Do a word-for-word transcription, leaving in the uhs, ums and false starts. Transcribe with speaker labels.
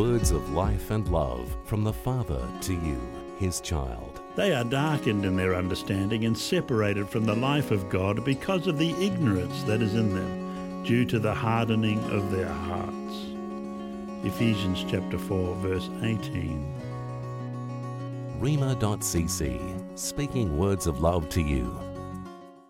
Speaker 1: words of life and love from the Father to you, His child.
Speaker 2: They are darkened in their understanding and separated from the life of God because of the ignorance that is in them, due to the hardening of their hearts. Ephesians chapter four, verse eighteen.
Speaker 1: Rhema dot c c, speaking words of love to you.